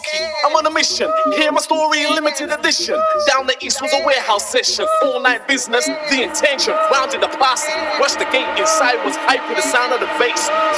funky, I'm on a mission. Hear my story in limited edition. Down the east was a warehouse session. All night business, the intention. Rounded the posse. Rushed the gate inside was hype with the sound of the bass.